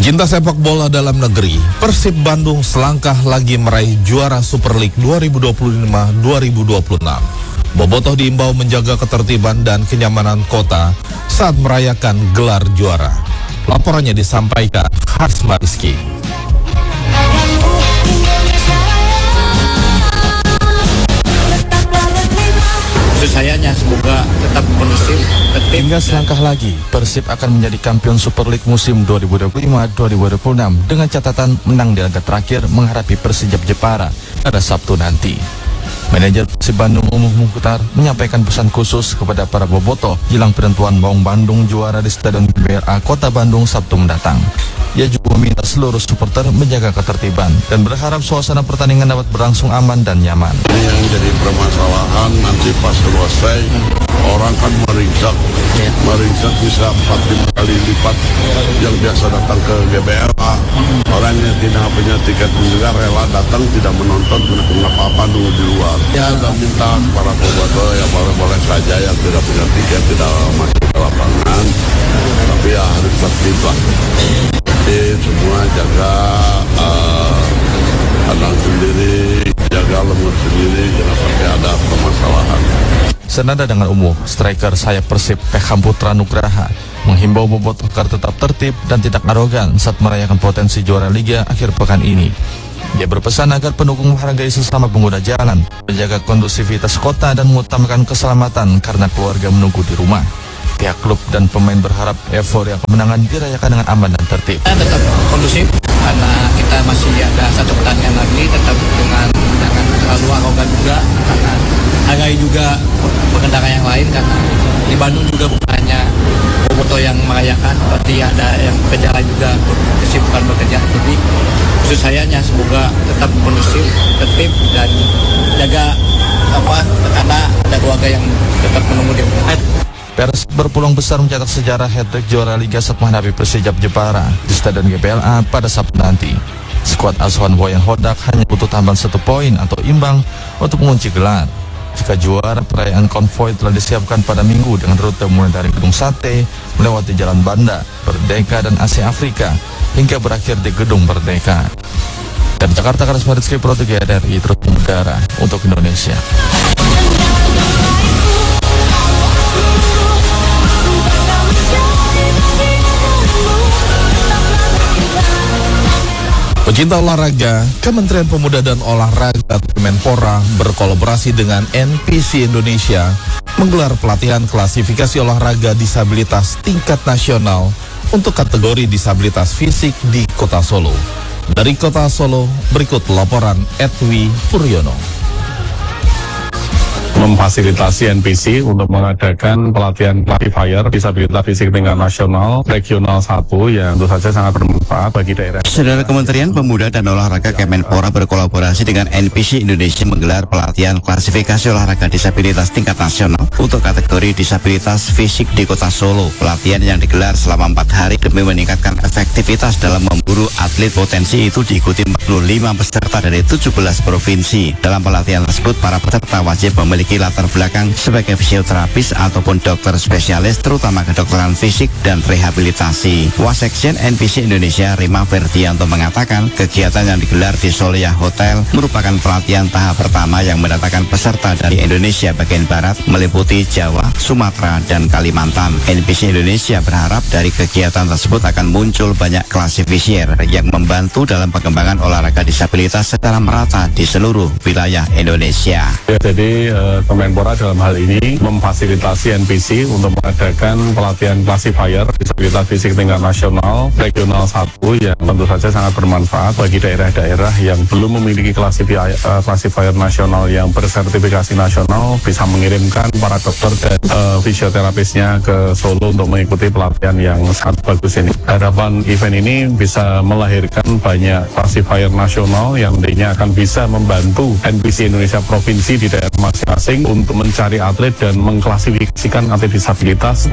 Pecinta sepak bola dalam negeri, Persib Bandung selangkah lagi meraih juara Super League 2025-2026. Bobotoh diimbau menjaga ketertiban dan kenyamanan kota saat merayakan gelar juara. Laporannya disampaikan Harsma Rizky. Sayanya semoga tetap kondusif. Hingga selangkah lagi, Persib akan menjadi kampion Super League musim 2025-2026 dengan catatan menang di laga terakhir menghadapi Persijap Jepara pada Sabtu nanti. Manajer Persib Bandung Umuh Mukhtar menyampaikan pesan khusus kepada para bobotoh jelang penentuan Maung Bandung juara di Stadion GBLA Kota Bandung Sabtu mendatang. Ia juga meminta seluruh supporter menjaga ketertiban dan berharap suasana pertandingan dapat berlangsung aman dan nyaman. Ini yang jadi permasalahan nanti pas selesai orang kan meringsak bisa 4-5 kali lipat yang biasa datang ke GBLA. Orang yang tidak punya tiket juga rela datang tidak menonton apa-apa dulu di luar. Ya sudah minta para bobotoh ya boleh saja yang tidak punya tiket tidak masuk ke lapangan, tapi ya harus tertib lah. Jadi semua jaga kandang sendiri, jaga lemur sendiri, jangan sampai ada permasalahan. Senada dengan Umuh, striker sayap Persib Pekam Putra Nugraha menghimbau bobotoh agar tetap tertib dan tidak arogan saat merayakan potensi juara Liga akhir pekan ini. Dia berpesan agar pendukung menghargai sesama pengguna jalan, menjaga kondusivitas kota dan mengutamakan keselamatan karena keluarga menunggu di rumah. Pihak klub dan pemain berharap euforia kemenangan dirayakan dengan aman dan tertib. Tetap kondusif karena kita masih ada satu pertandingan lagi, tetap dengan jangan terlalu arogan juga karena hargai juga pengendara yang lain, karena di Bandung juga bukan hanya bobotoh yang merayakan, berarti ada yang bekerja juga kesibukan bekerja. Jadi khusus sayanya semoga tetap kondusif, tertib dan jaga karena ada keluarga yang tetap menunggu di rumah. Persib berpeluang besar mencetak sejarah hat-trick juara Liga saat menghadapi Persijap Jepara di Stadion GBLA pada Sabtu nanti. Skuad asuhan Boyan Hodak hanya butuh tambahan 1 poin atau imbang untuk mengunci gelar. Jika juara, perayaan konvoi telah disiapkan pada Minggu dengan rute mulai dari Gedung Sate, melewati Jalan Banda, Merdeka dan Asia Afrika, hingga berakhir di Gedung Merdeka. Dari Jakarta, Harsma Rizky, Pro 3 RRI terus mengudara untuk Indonesia. Pecinta olahraga, Kementerian Pemuda dan Olahraga Kemenpora berkolaborasi dengan NPC Indonesia menggelar pelatihan klasifikasi olahraga disabilitas tingkat nasional untuk kategori disabilitas fisik di Kota Solo. Dari Kota Solo, berikut laporan Edwi Puryono. Memfasilitasi NPC untuk mengadakan pelatihan classifier disabilitas fisik tingkat nasional regional 1 yang tentu saja sangat bermanfaat bagi daerah. Saudara, Kementerian Pemuda dan Olahraga Kemenpora berkolaborasi dengan NPC Indonesia menggelar pelatihan klasifikasi olahraga disabilitas tingkat nasional untuk kategori disabilitas fisik di Kota Solo. Pelatihan yang digelar selama 4 hari demi meningkatkan efektivitas dalam memburu atlet potensi itu diikuti 45 peserta dari 17 provinsi. Dalam pelatihan tersebut, para peserta wajib memiliki latar belakang sebagai fisioterapis ataupun dokter spesialis terutama kedokteran fisik dan rehabilitasi. Wasekjen NPC Indonesia Rima Ferdianto mengatakan kegiatan yang digelar di Solia Hotel merupakan pelatihan tahap pertama yang mendatangkan peserta dari Indonesia bagian barat meliputi Jawa, Sumatera, dan Kalimantan. NPC Indonesia berharap dari kegiatan tersebut akan muncul banyak klasifisir yang membantu dalam pengembangan olahraga disabilitas secara merata di seluruh wilayah Indonesia. Jadi Kemenpora dalam hal ini memfasilitasi NPC untuk mengadakan pelatihan classifier disabilitas fisik tingkat nasional regional 1 yang tentu saja sangat bermanfaat bagi daerah-daerah yang belum memiliki classifier nasional yang bersertifikasi nasional, bisa mengirimkan para dokter dan fisioterapisnya ke Solo untuk mengikuti pelatihan yang sangat bagus ini. Harapan event ini bisa melahirkan banyak classifier nasional yang nantinya akan bisa membantu NPC Indonesia provinsi di daerah masing-masing masing-masing untuk mencari atlet dan mengklasifikasikan atlet disabilitas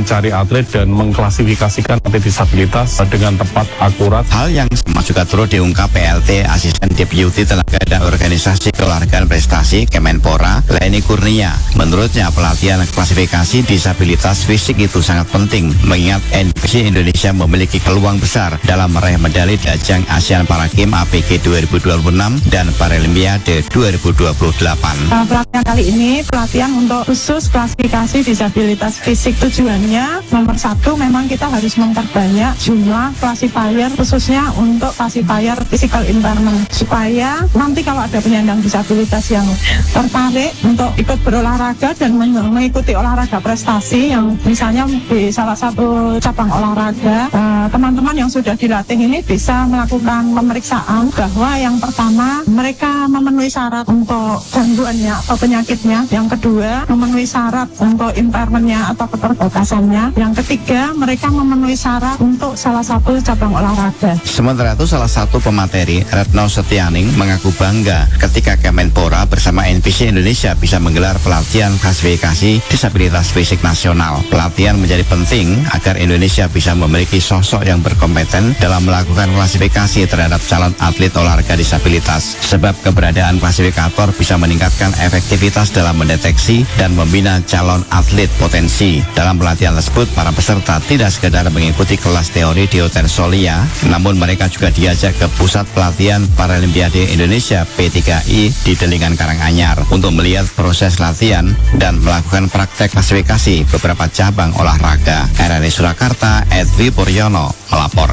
dengan tepat, akurat. Hal yang sama juga turut diungkap PLT Asisten Deputi Tenaga dan Organisasi Keolahragaan Prestasi Kemenpora, Leni Kurnia. Menurutnya pelatihan klasifikasi disabilitas fisik itu sangat penting mengingat NPC Indonesia memiliki peluang besar dalam meraih medali di ajang ASEAN Para Games APG 2026 dan Paralimpiade 2028. Pelatihan kali ini pelatihan untuk khusus klasifikasi disabilitas fisik. Tujuannya nomor satu, memang kita harus memperbanyak jumlah classifier khususnya untuk classifier physical impairment, supaya nanti kalau ada penyandang disabilitas yang tertarik untuk ikut berolahraga dan mengikuti olahraga prestasi yang misalnya di salah satu cabang olahraga, teman-teman yang sudah dilatih ini bisa melakukan pemeriksaan bahwa yang pertama mereka memenuhi syarat untuk gangguannya atau penyakitnya, yang kedua memenuhi syarat untuk impairmentnya atau keterbatasannya, yang ketiga mereka memenuhi syarat untuk salah satu cabang olahraga. Sementara itu salah satu pemateri, Retno Setianing, mengaku bangga ketika Kemenpora bersama NPC Indonesia bisa menggelar pelatihan klasifikasi disabilitas fisik nasional. Pelatihan menjadi penting agar Indonesia bisa memiliki sosok yang berkompeten dalam melakukan klasifikasi terhadap calon atlet olahraga disabilitas. Sebab keberadaan klasifikator bisa meningkatkan efektivitas dalam mendeteksi dan membina calon atlet potensi. Dalam pelatihan tersebut, para peserta tidak sekedar mengikuti kelas teori di Hotel Solia, namun mereka juga diajak ke Pusat Pelatihan Paralimpiade Indonesia P3I di Delingan Karanganyar untuk melihat proses latihan dan melakukan praktek klasifikasi beberapa cabang olahraga. RRI Surakarta, Edwi Puryono melapor.